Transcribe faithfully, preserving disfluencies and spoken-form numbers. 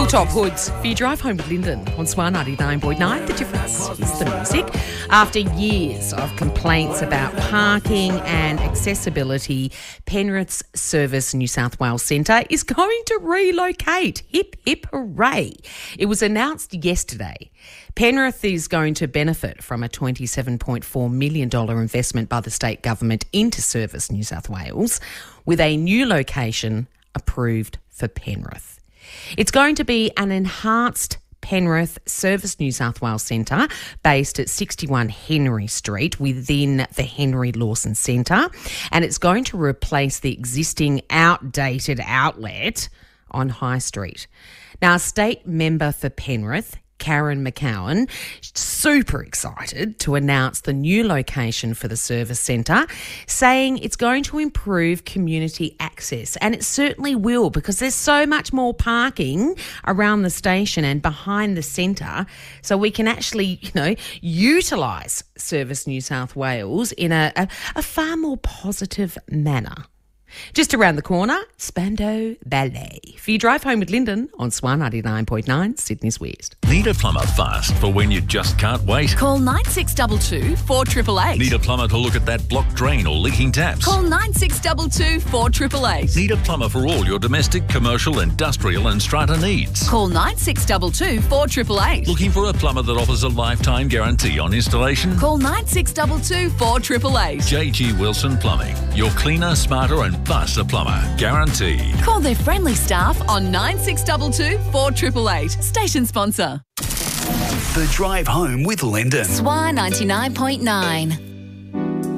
Hilltop Hoods for your drive home with Lyndon on Swan ninety-nine point nine. The difference is the music. After years of complaints about parking and accessibility, Penrith's Service New South Wales Centre is going to relocate. Hip, hip, hooray. It was announced yesterday. Penrith is going to benefit from a twenty-seven point four million dollars investment by the state government into Service New South Wales, with a new location approved for Penrith. It's going to be an enhanced Penrith Service New South Wales Centre based at sixty-one Henry Street within the Henry Lawson Centre, and it's going to replace the existing outdated outlet on High Street. Now, a state member for Penrith, Karen McCowan, super excited to announce the new location for the service centre, saying it's going to improve community access. And it certainly will, because there's so much more parking around the station and behind the centre, so we can actually, you know, utilise Service New South Wales in a, a, a far more positive manner. Just around the corner, Spandau Ballet. For your drive home with Lyndon on Swan ninety-nine point nine, Sydney's West. Need a plumber fast for when you just can't wait? Call nine six two two, four eight eight eight. Need a plumber to look at that blocked drain or leaking taps? Call nine six two two, four eight eight eight. Need a plumber for all your domestic, commercial, industrial and strata needs? Call nine six two two, four eight eight eight. Looking for a plumber that offers a lifetime guarantee on installation? Call nine six two two, four eight eight eight. J G Wilson Plumbing. Your cleaner, smarter and faster plumber. Guaranteed. Call their friendly staff on nine six two two, four eight eight eight. Station sponsor. The Drive Home with Lyndon. Swan ninety-nine point nine.